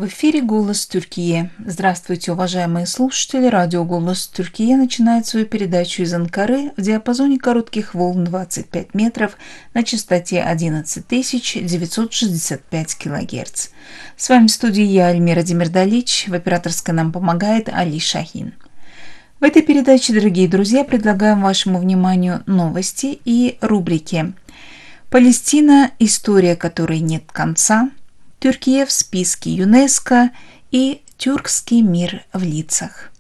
В эфире «Голос Türkiye». Здравствуйте, уважаемые слушатели. Радио «Голос Türkiye» начинает свою передачу из Анкары в диапазоне коротких волн 25 метров на частоте 11965 килогерц. С вами в студии я, Альмира Демирдалич. В операторской нам помогает Али Шахин. В этой передаче, дорогие друзья, предлагаем вашему вниманию новости и рубрики «Палестина. История которой нет конца», «Türkiye в списке ЮНЕСКО» и «Тюркский мир в лицах».